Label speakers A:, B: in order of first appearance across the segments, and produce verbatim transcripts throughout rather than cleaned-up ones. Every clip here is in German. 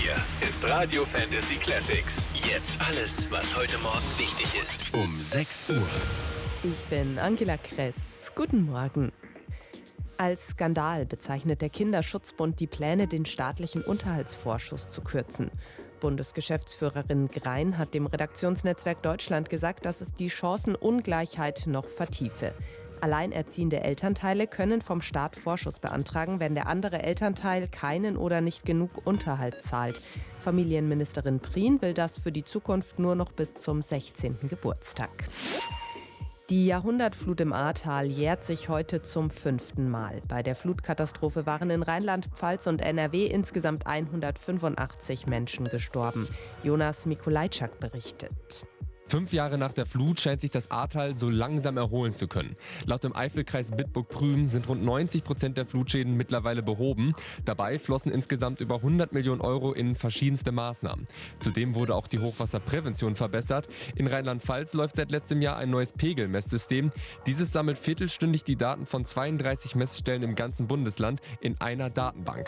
A: Hier ist Radio Fantasy Classics. Jetzt alles, was heute Morgen wichtig ist. Um sechs Uhr.
B: Ich bin Angela Kress. Guten Morgen. Als Skandal bezeichnet der Kinderschutzbund die Pläne, den staatlichen Unterhaltsvorschuss zu kürzen. Bundesgeschäftsführerin Grein hat dem Redaktionsnetzwerk Deutschland gesagt, dass es die Chancenungleichheit noch vertiefe. Alleinerziehende Elternteile können vom Staat Vorschuss beantragen, wenn der andere Elternteil keinen oder nicht genug Unterhalt zahlt. Familienministerin Prien will das für die Zukunft nur noch bis zum sechzehnten Geburtstag. Die Jahrhundertflut im Ahrtal jährt sich heute zum fünften Mal. Bei der Flutkatastrophe waren in Rheinland-Pfalz und N R W insgesamt hundertfünfundachtzig Menschen gestorben. Jonas Mikulajczak berichtet.
C: Fünf Jahre nach der Flut scheint sich das Ahrtal so langsam erholen zu können. Laut dem Eifelkreis Bitburg-Prüm sind rund neunzig Prozent der Flutschäden mittlerweile behoben. Dabei flossen insgesamt über hundert Millionen Euro in verschiedenste Maßnahmen. Zudem wurde auch die Hochwasserprävention verbessert. In Rheinland-Pfalz läuft seit letztem Jahr ein neues Pegelmesssystem. Dieses sammelt viertelstündig die Daten von zweiunddreißig Messstellen im ganzen Bundesland in einer Datenbank.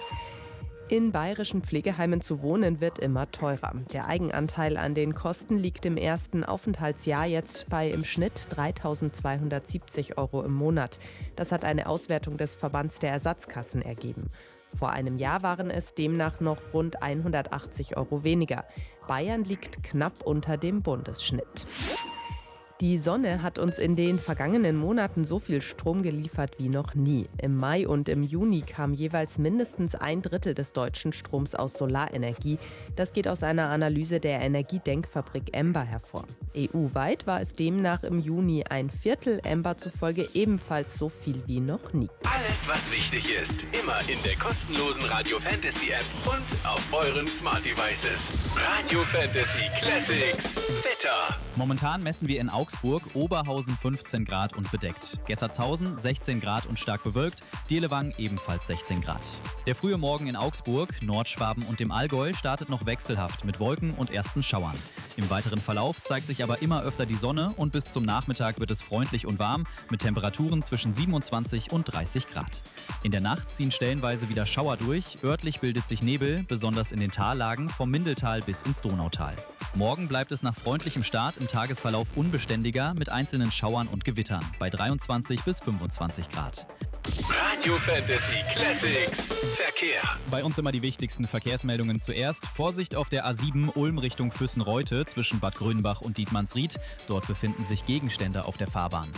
B: In bayerischen Pflegeheimen zu wohnen wird immer teurer. Der Eigenanteil an den Kosten liegt im ersten Aufenthaltsjahr jetzt bei im Schnitt dreitausendzweihundertsiebzig Euro im Monat. Das hat eine Auswertung des Verbands der Ersatzkassen ergeben. Vor einem Jahr waren es demnach noch rund hundertachtzig Euro weniger. Bayern liegt knapp unter dem Bundesschnitt. Die Sonne hat uns in den vergangenen Monaten so viel Strom geliefert wie noch nie. Im Mai und im Juni kam jeweils mindestens ein Drittel des deutschen Stroms aus Solarenergie. Das geht aus einer Analyse der Energiedenkfabrik Emba hervor. E U-weit war es demnach im Juni ein Viertel, Emba zufolge ebenfalls so viel wie noch nie.
A: Alles, was wichtig ist, immer in der kostenlosen Radio Fantasy App und auf euren Smart Devices. Radio Fantasy Classics Wetter.
D: Momentan messen wir in Augsburg, Oberhausen fünfzehn Grad und bedeckt. Gessertshausen sechzehn Grad und stark bewölkt, Dielewang ebenfalls sechzehn Grad. Der frühe Morgen in Augsburg, Nordschwaben und dem Allgäu startet noch wechselhaft mit Wolken und ersten Schauern. Im weiteren Verlauf zeigt sich aber immer öfter die Sonne und bis zum Nachmittag wird es freundlich und warm mit Temperaturen zwischen siebenundzwanzig und dreißig Grad. In der Nacht ziehen stellenweise wieder Schauer durch, örtlich bildet sich Nebel, besonders in den Tallagen vom Mindeltal bis ins Donautal. Morgen bleibt es nach freundlichem Start im Tagesverlauf unbeständiger mit einzelnen Schauern und Gewittern bei dreiundzwanzig bis fünfundzwanzig Grad.
A: Radio Fantasy Classics Verkehr.
D: Bei uns immer die wichtigsten Verkehrsmeldungen zuerst. Vorsicht auf der A sieben Ulm Richtung Füssen-Reute zwischen Bad Grönbach und Dietmannsried. Dort befinden sich Gegenstände auf der Fahrbahn.